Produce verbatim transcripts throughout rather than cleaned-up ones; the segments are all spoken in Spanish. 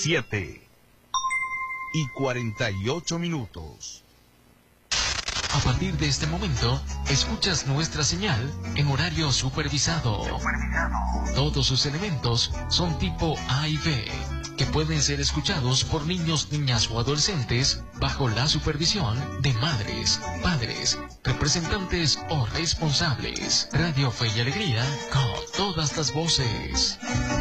siete y cuarenta y ocho minutos. A partir de este momento, escuchas nuestra señal en horario supervisado. Supervisado. Todos sus elementos son tipo A y B, que pueden ser escuchados por niños, niñas o adolescentes bajo la supervisión de madres, padres, representantes o responsables. Radio Fe y Alegría con todas las voces.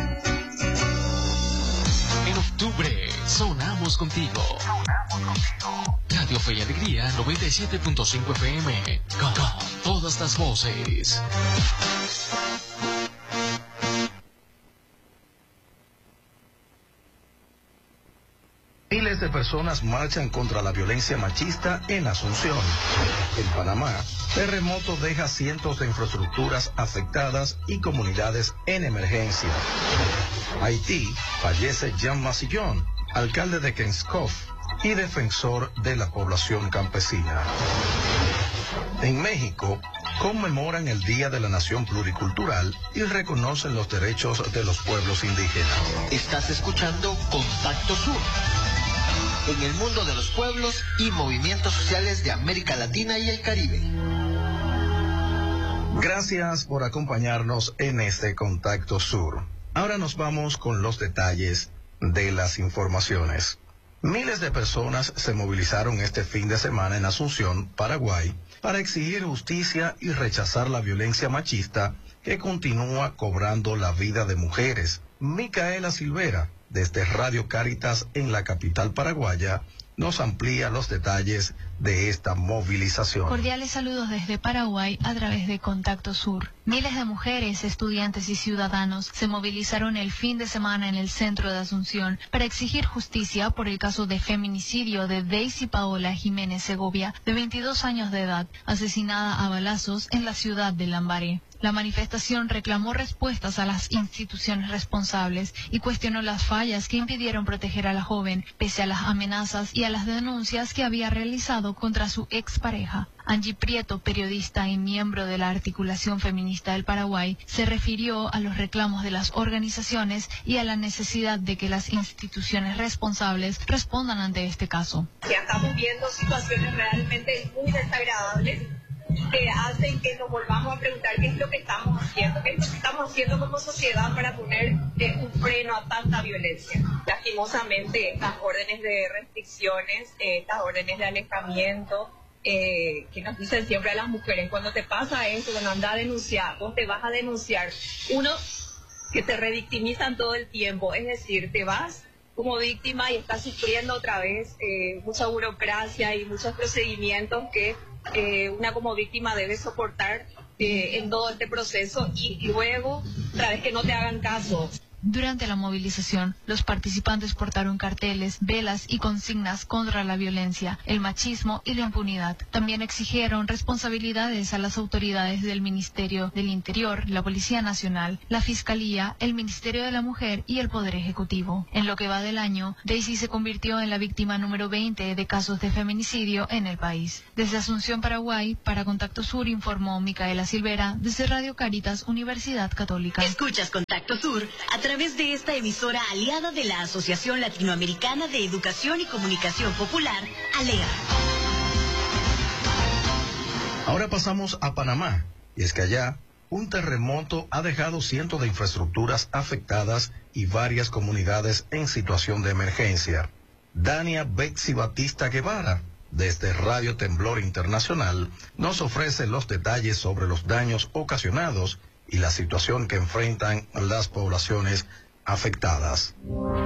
En octubre, sonamos contigo. Sonamos contigo. Radio Fe y Alegría noventa y siete punto cinco F M. Con, con todas las voces. Miles de personas marchan contra la violencia machista en Asunción. En Panamá, terremoto deja cientos de infraestructuras afectadas y comunidades en emergencia. Haití, fallece Jean Massillon, alcalde de Kenskoff y defensor de la población campesina. En México, conmemoran el Día de la Nación Pluricultural y reconocen los derechos de los pueblos indígenas. Estás escuchando Contacto Sur, en el mundo de los pueblos y movimientos sociales de América Latina y el Caribe. Gracias por acompañarnos en este Contacto Sur. Ahora nos vamos con los detalles de las informaciones. Miles de personas se movilizaron este fin de semana en Asunción, Paraguay, para exigir justicia y rechazar la violencia machista que continúa cobrando la vida de mujeres. Micaela Silvera, desde Radio Cáritas en la capital paraguaya, nos amplía los detalles de esta movilización. Cordiales saludos desde Paraguay a través de Contacto Sur. Miles de mujeres, estudiantes y ciudadanos se movilizaron el fin de semana en el centro de Asunción para exigir justicia por el caso de feminicidio de Daisy Paola Jiménez Segovia, de veintidós años de edad, asesinada a balazos en la ciudad de Lambaré. La manifestación reclamó respuestas a las instituciones responsables y cuestionó las fallas que impidieron proteger a la joven, pese a las amenazas y a las denuncias que había realizado contra su expareja. Angie Prieto, periodista y miembro de la Articulación Feminista del Paraguay, se refirió a los reclamos de las organizaciones y a la necesidad de que las instituciones responsables respondan ante este caso. Ya estamos viendo situaciones realmente muy desagradables que hacen que nos volvamos a preguntar qué es lo que estamos haciendo, qué es lo que estamos haciendo como sociedad para poner eh, un freno a tanta violencia. Lastimosamente, estas órdenes de restricciones, eh, estas órdenes de alejamiento, eh, que nos dicen siempre a las mujeres, cuando te pasa esto, cuando andas a denunciar, vos te vas a denunciar. Uno, que te revictimizan todo el tiempo, es decir, te vas como víctima y estás sufriendo otra vez eh, mucha burocracia y muchos procedimientos que Eh, una como víctima debe soportar eh, en todo este proceso y luego, otra vez que no te hagan caso. Durante la movilización, los participantes portaron carteles, velas y consignas contra la violencia, el machismo y la impunidad. También exigieron responsabilidades a las autoridades del Ministerio del Interior, la Policía Nacional, la Fiscalía, el Ministerio de la Mujer y el Poder Ejecutivo. En lo que va del año, Daisy se convirtió en la víctima número veinte de casos de feminicidio en el país. Desde Asunción, Paraguay, para Contacto Sur informó Micaela Silvera, desde Radio Cáritas, Universidad Católica. Escuchas Contacto Sur a través A través de esta emisora aliada de la Asociación Latinoamericana de Educación y Comunicación Popular, ALEA. Ahora pasamos a Panamá, y es que allá un terremoto ha dejado cientos de infraestructuras afectadas y varias comunidades en situación de emergencia. Dania Betsy Batista Guevara, desde Radio Temblor Internacional, nos ofrece los detalles sobre los daños ocasionados y la situación que enfrentan las poblaciones afectadas.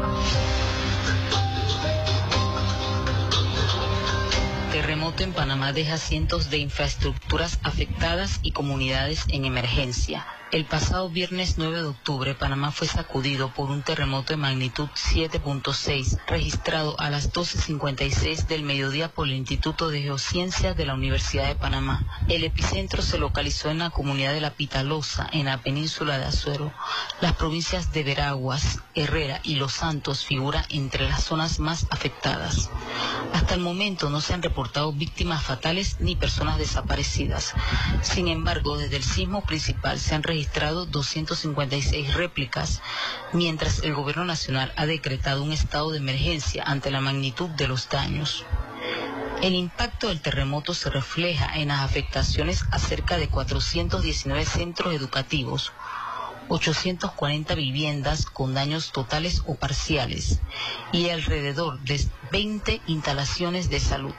Terremoto en Panamá deja cientos de infraestructuras afectadas y comunidades en emergencia. El pasado viernes nueve de octubre, Panamá fue sacudido por un terremoto de magnitud siete punto seis, registrado a las doce cincuenta y seis del mediodía por el Instituto de Geociencias de la Universidad de Panamá. El epicentro se localizó en la comunidad de La Pitalosa, en la península de Azuero. Las provincias de Veraguas, Herrera y Los Santos figuran entre las zonas más afectadas. Hasta el momento no se han reportado víctimas fatales ni personas desaparecidas. Sin embargo, desde el sismo principal se han registrado registrado doscientas cincuenta y seis réplicas, mientras el gobierno nacional ha decretado un estado de emergencia ante la magnitud de los daños. El impacto del terremoto se refleja en las afectaciones a cerca de cuatrocientos diecinueve centros educativos, ochocientas cuarenta viviendas con daños totales o parciales y alrededor de veinte instalaciones de salud.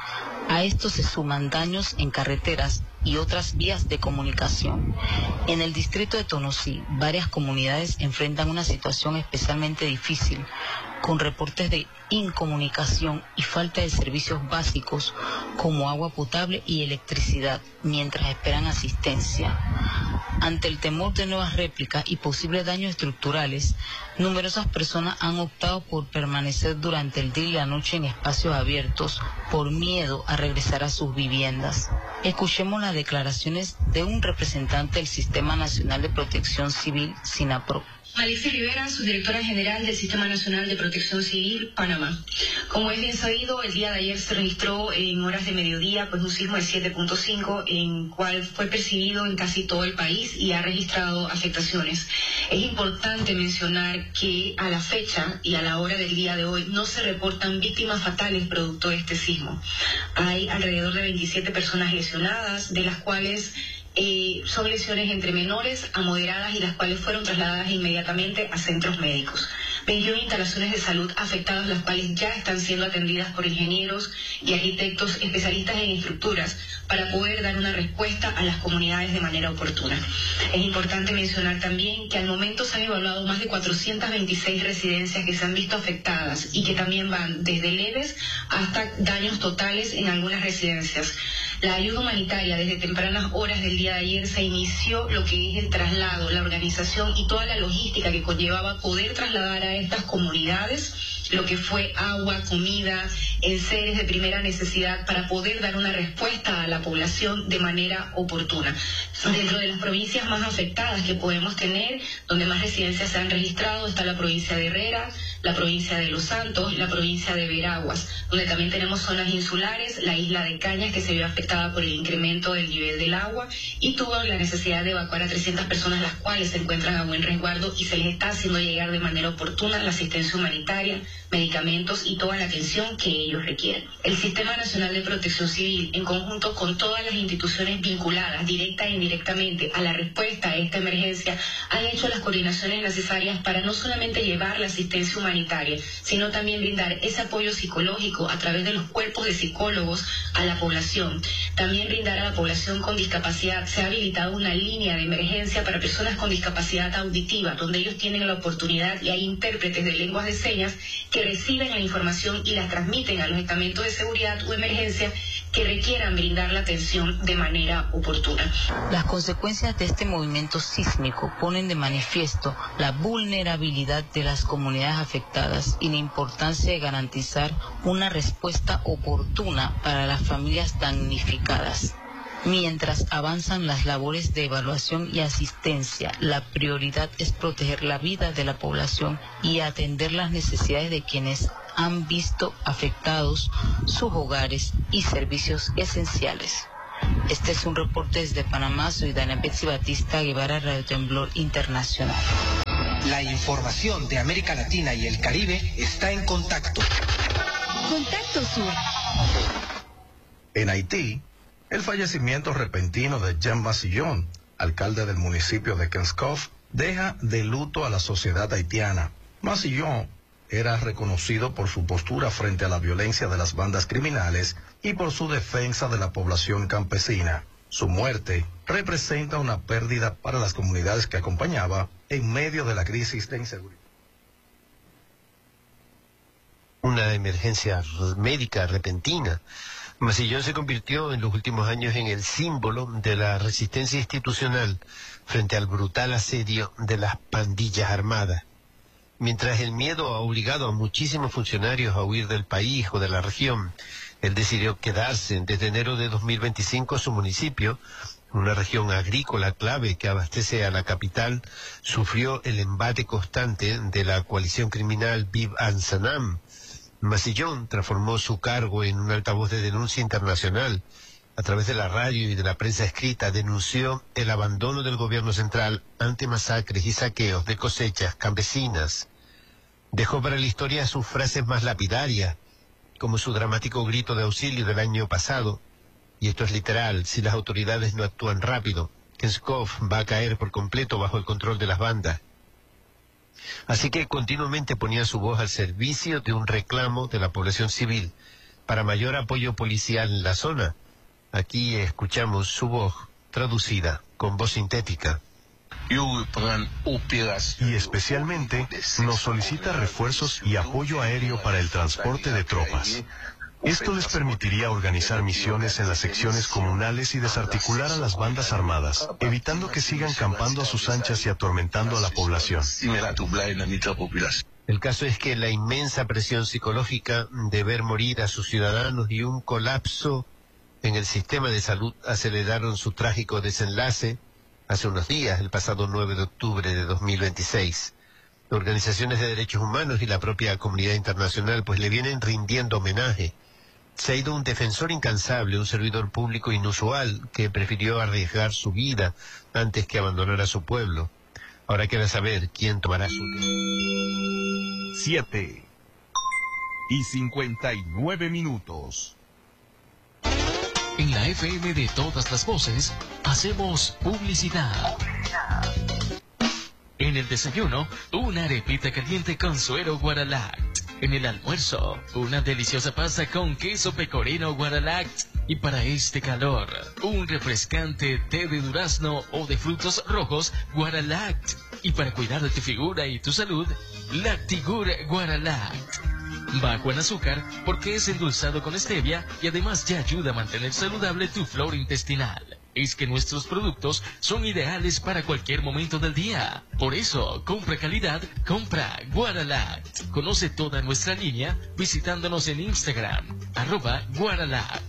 A esto se suman daños en carreteras y otras vías de comunicación. En el distrito de Tonosí, varias comunidades enfrentan una situación especialmente difícil, con reportes de incomunicación y falta de servicios básicos como agua potable y electricidad, mientras esperan asistencia. Ante el temor de nuevas réplicas y posibles daños estructurales, numerosas personas han optado por permanecer durante el día y la noche en espacios abiertos por miedo a regresar a sus viviendas. Escuchemos las declaraciones de un representante del Sistema Nacional de Protección Civil, SINAPRO. Alicia Rivera, subdirectora general del Sistema Nacional de Protección Civil, Panamá. Como es bien sabido, el día de ayer se registró en horas de mediodía pues un sismo de siete punto cinco, en cual fue percibido en casi todo el país y ha registrado afectaciones. Es importante mencionar que a la fecha y a la hora del día de hoy no se reportan víctimas fatales producto de este sismo. Hay alrededor de veintisiete personas lesionadas, de las cuales Eh, son lesiones entre menores a moderadas y las cuales fueron trasladadas inmediatamente a centros médicos. veintiuna instalaciones de salud afectadas, las cuales ya están siendo atendidas por ingenieros y arquitectos especialistas en estructuras para poder dar una respuesta a las comunidades de manera oportuna. Es importante mencionar también que al momento se han evaluado más de cuatrocientas veintiséis residencias que se han visto afectadas y que también van desde leves hasta daños totales en algunas residencias. La ayuda humanitaria desde tempranas horas del día de ayer se inició lo que es el traslado, la organización y toda la logística que conllevaba poder trasladar a estas comunidades lo que fue agua, comida, enseres de primera necesidad para poder dar una respuesta a la población de manera oportuna. Dentro de las provincias más afectadas que podemos tener, donde más residencias se han registrado, está la provincia de Herrera, la provincia de Los Santos y la provincia de Veraguas, donde también tenemos zonas insulares, la isla de Cañas, que se vio afectada por el incremento del nivel del agua y tuvo la necesidad de evacuar a trescientas personas, las cuales se encuentran a buen resguardo y se les está haciendo llegar de manera oportuna la asistencia humanitaria, medicamentos y toda la atención que ellos requieren. El Sistema Nacional de Protección Civil, en conjunto con todas las instituciones vinculadas directa e indirectamente a la respuesta a esta emergencia, han hecho las coordinaciones necesarias para no solamente llevar la asistencia humanitaria, sino también brindar ese apoyo psicológico a través de los cuerpos de psicólogos a la población. También brindar a la población con discapacidad. Se ha habilitado una línea de emergencia para personas con discapacidad auditiva, donde ellos tienen la oportunidad y hay intérpretes de lenguas de señas que reciben la información y la transmiten a los estamentos de seguridad o emergencia que requieran brindar la atención de manera oportuna. Las consecuencias de este movimiento sísmico ponen de manifiesto la vulnerabilidad de las comunidades afectadas y la importancia de garantizar una respuesta oportuna para las familias damnificadas. Mientras avanzan las labores de evaluación y asistencia, la prioridad es proteger la vida de la población y atender las necesidades de quienes han visto afectados sus hogares y servicios esenciales. Este es un reporte desde Panamá. Soy Dana Betsy Batista Guevara, Radio Temblor Internacional. La información de América Latina y el Caribe está en Contacto. Contacto Sur. En Haití, el fallecimiento repentino de Jean Masillon, alcalde del municipio de Kenskoff, deja de luto a la sociedad haitiana. Masillon era reconocido por su postura frente a la violencia de las bandas criminales y por su defensa de la población campesina. Su muerte representa una pérdida para las comunidades que acompañaba en medio de la crisis de inseguridad. Una emergencia médica repentina. Masillon se convirtió en los últimos años en el símbolo de la resistencia institucional frente al brutal asedio de las pandillas armadas. Mientras el miedo ha obligado a muchísimos funcionarios a huir del país o de la región, él decidió quedarse desde enero de dos mil veinticinco. Su municipio, una región agrícola clave que abastece a la capital, sufrió el embate constante de la coalición criminal Viv Ansanam. Masillon transformó su cargo en un altavoz de denuncia internacional a través de la radio y de la prensa escrita, denunció el abandono del gobierno central ante masacres y saqueos de cosechas campesinas. Dejó para la historia sus frases más lapidarias, como su dramático grito de auxilio del año pasado, y esto es literal: si las autoridades no actúan rápido, Kenskov va a caer por completo bajo el control de las bandas. Así que continuamente ponía su voz al servicio de un reclamo de la población civil para mayor apoyo policial en la zona. Aquí escuchamos su voz traducida con voz sintética. Y especialmente nos solicita refuerzos y apoyo aéreo para el transporte de tropas. Esto les permitiría organizar misiones en las secciones comunales y desarticular a las bandas armadas, evitando que sigan campando a sus anchas y atormentando a la población. El caso es que la inmensa presión psicológica de ver morir a sus ciudadanos y un colapso en el sistema de salud aceleraron su trágico desenlace hace unos días, el pasado nueve de octubre de dos mil veintiséis. Organizaciones de derechos humanos y la propia comunidad internacional pues le vienen rindiendo homenaje. Se ha ido un defensor incansable, un servidor público inusual que prefirió arriesgar su vida antes que abandonar a su pueblo. Ahora queda saber quién tomará su... Siete y cincuenta y nueve minutos. En la F M de todas las voces, hacemos publicidad. En el desayuno, una arepita caliente con suero Guaralact. En el almuerzo, una deliciosa pasta con queso pecorino Guaralact. Y para este calor, un refrescante té de durazno o de frutos rojos Guaralact. Y para cuidar de tu figura y tu salud, Lactigur Guaralact. Bajo en azúcar porque es endulzado con stevia y además ya ayuda a mantener saludable tu flora intestinal. Es que nuestros productos son ideales para cualquier momento del día. Por eso, compra calidad, compra Guaralact. Conoce toda nuestra línea visitándonos en Instagram, arroba Guaralact.